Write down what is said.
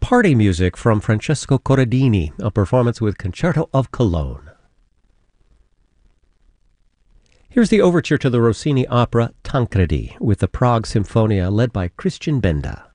party music from Francesco Corradini, a performance with Concerto of Cologne. Here's the overture to the Rossini opera Tancredi with the Prague Symphonia led by Christian Benda.